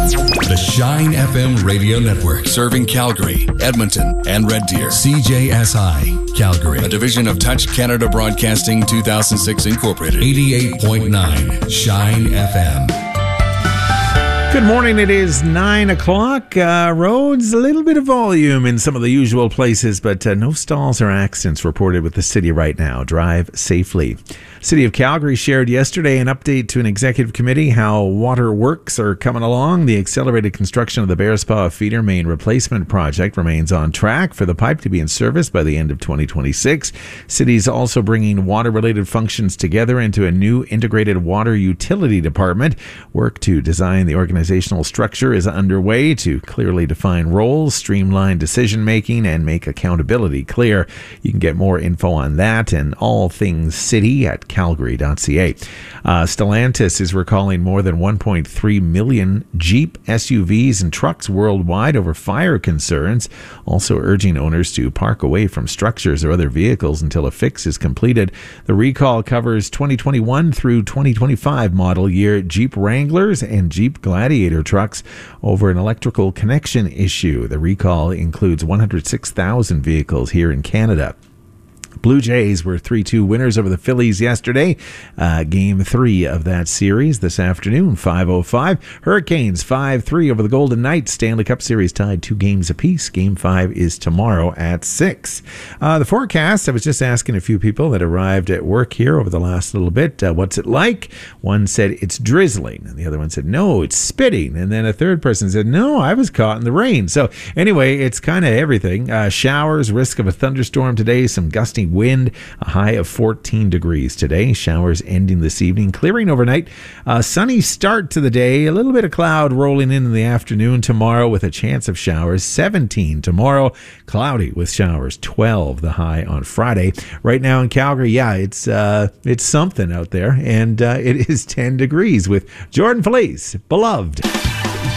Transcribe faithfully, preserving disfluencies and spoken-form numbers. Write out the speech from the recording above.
The Shine F M Radio Network, serving Calgary, Edmonton, and Red Deer. C J S I, Calgary, a division of Touch Canada Broadcasting two thousand six Incorporated. eighty-eight point nine Shine F M. Good morning. It is nine o'clock. Uh, roads, a little bit of volume in some of the usual places, but uh, no stalls or accidents reported with the city right now. Drive safely. City of Calgary shared yesterday an update to an executive committee how water works are coming along. The accelerated construction of the Bearspaw feeder main replacement project remains on track for the pipe to be in service by the end of twenty twenty-six. City's also bringing water-related functions together into a new integrated water utility department. Work to design the organizational structure is underway to clearly define roles, streamline decision-making, and make accountability clear. You can get more info on that and all things city at calgary dot c a. Uh, Stellantis is recalling more than one point three million Jeep S U Vs and trucks worldwide over fire concerns, also urging owners to park away from structures or other vehicles until a fix is completed. The recall covers twenty twenty-one through twenty twenty-five model year Jeep Wranglers and Jeep Gladiator trucks over an electrical connection issue. The recall includes one hundred six thousand vehicles here in Canada. Blue Jays were three two winners over the Phillies yesterday. Uh, game three of that series this afternoon, five oh five. Hurricanes five three over the Golden Knights. Stanley Cup Series tied two games apiece. Game five is tomorrow at six. Uh, the forecast, I was just asking a few people that arrived at work here over the last little bit, uh, what's it like? One said it's drizzling, and the other one said, no, it's spitting. And then a third person said, no, I was caught in the rain. So anyway, it's kind of everything. Uh, showers, risk of a thunderstorm today, some gusty wind, a high of fourteen degrees today. Showers ending this evening, clearing overnight. A sunny start to the day, a little bit of cloud rolling in in the afternoon tomorrow with a chance of showers. seventeen tomorrow, cloudy with showers. twelve the high on Friday. Right now in Calgary, yeah, it's uh, it's something out there, and uh, it is ten degrees with Jordan Felice, Beloved.